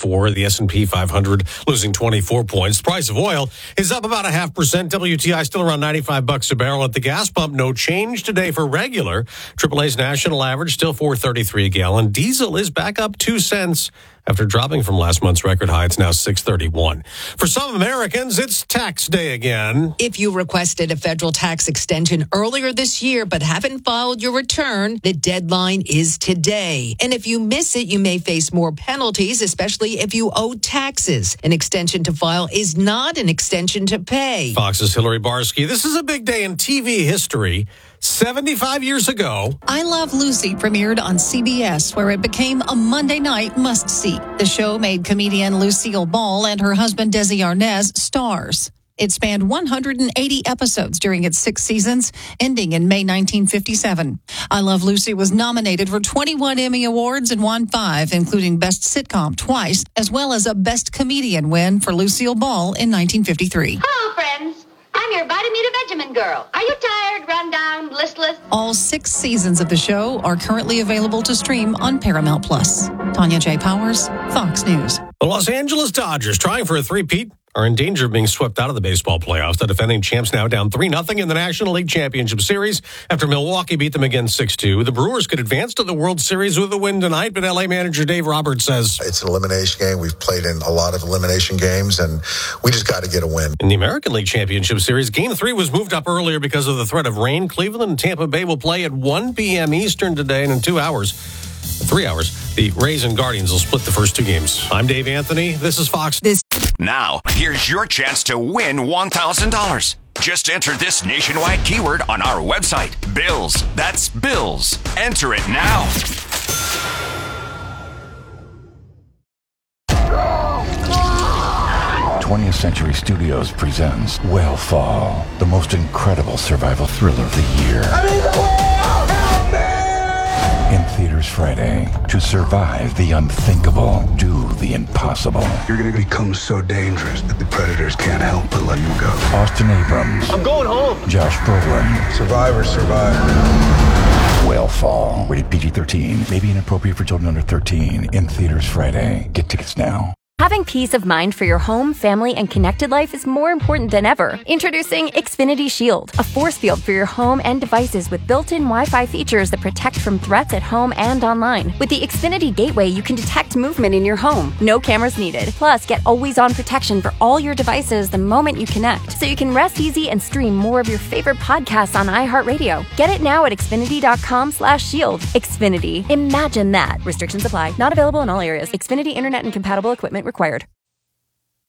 4. The S&P 500 losing 24 points. The price of oil is up about 0.5%. WTI still around $95 a barrel at the gas pump. No change today for regular. AAA's national average still $4.33 a gallon. Diesel is back up 2 cents. After dropping from last month's record high, it's now $6.31. For some Americans, it's tax day again. If you requested a federal tax extension earlier this year but haven't filed your return, the deadline is today. And if you miss it, you may face more penalties, especially if you owe taxes. An extension to file is not an extension to pay. Fox's Hillary Barsky. This is a big day in TV history. 75 years ago, I Love Lucy premiered on CBS, where it became a Monday night must-see. The show made comedian Lucille Ball and her husband Desi Arnaz stars. It spanned 180 episodes during its 6 seasons, ending in May 1957. I Love Lucy was nominated for 21 Emmy Awards and won 5, including Best Sitcom twice, as well as a Best Comedian win for Lucille Ball in 1953. Hello, friends. I'm your body meat Vegemin girl. Are you tired, run down, listless? All 6 seasons of the show are currently available to stream on Paramount Plus. Tanya J. Powers, Fox News. The Los Angeles Dodgers, trying for a three-peat, are in danger of being swept out of the baseball playoffs. The defending champs now down 3-0 in the National League Championship Series after Milwaukee beat them again 6-2. The Brewers could advance to the World Series with a win tonight, but LA manager Dave Roberts says it's an elimination game. We've played in a lot of elimination games, and we just got to get a win. In the American League Championship Series, Game 3 was moved up earlier because of the threat of rain. Cleveland and Tampa Bay will play at 1 p.m. Eastern today, and in 3 hours, the Rays and Guardians will split the first 2 games. I'm Dave Anthony. This is Fox. Now, here's your chance to win $1,000. Just enter this nationwide keyword on our website, Bills. That's Bills. Enter it now. '20th Century Studios presents Whale the most incredible survival thriller of the year. In theaters Friday. To survive the unthinkable, do the impossible. You're going to become so dangerous that the predators can't help but let you go. Austin Abrams. I'm going home. Josh Brolin. Survivors survive. Whale, rated PG-13. May be inappropriate for children under 13. In theaters Friday. Get tickets now. Having peace of mind for your home, family, and connected life is more important than ever. Introducing Xfinity Shield, a force field for your home and devices with built-in Wi-Fi features that protect from threats at home and online. With the Xfinity Gateway, you can detect movement in your home. No cameras needed. Plus, get always-on protection for all your devices the moment you connect, so you can rest easy and stream more of your favorite podcasts on iHeartRadio. Get it now at Xfinity.com/shield. Xfinity. Imagine that. Restrictions apply. Not available in all areas. Xfinity Internet and compatible equipment required.